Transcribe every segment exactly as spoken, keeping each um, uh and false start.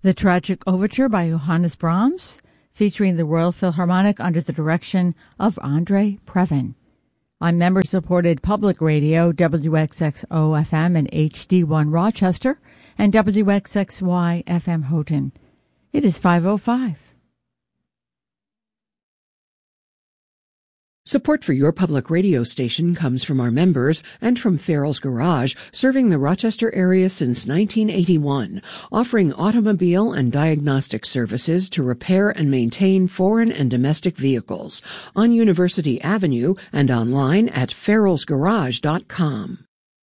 The Tragic Overture by Johannes Brahms, featuring the Royal Philharmonic under the direction of Andre Previn. On member-supported public radio, W X X O F M and H D one Rochester, and W X X Y F M Houghton. It is five oh five. Support for your public radio station comes from our members and from Farrell's Garage, serving the Rochester area since nineteen eighty-one, offering automobile and diagnostic services to repair and maintain foreign and domestic vehicles on University Avenue and online at farrells garage dot com.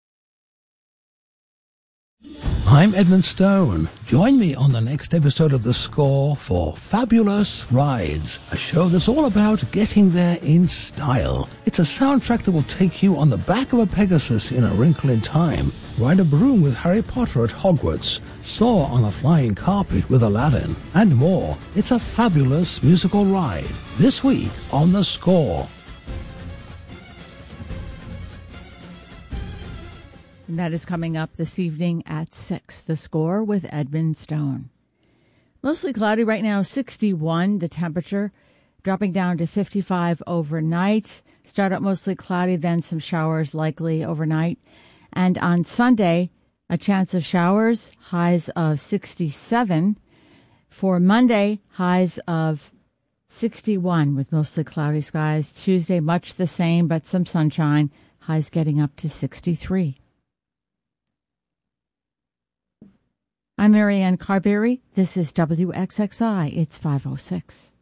I'm Edmund Stone. Join me on the next episode of The Score for Fabulous Rides, a show that's all about getting there in style. It's a soundtrack that will take you on the back of a Pegasus in A Wrinkle in Time, ride a broom with Harry Potter at Hogwarts, soar on a flying carpet with Aladdin, and more. It's a fabulous musical ride. This week on The Score. And that is coming up this evening at six. The Score with Edmund Stone. Mostly cloudy right now, sixty-one, the temperature, dropping down to fifty-five overnight. Start out mostly cloudy, then some showers likely overnight. And on Sunday, a chance of showers, highs of sixty-seven. For Monday, highs of sixty-one with mostly cloudy skies. Tuesday, much the same, but some sunshine, highs getting up to sixty-three. I'm Marianne Carberry. This is W X X I. It's five oh six.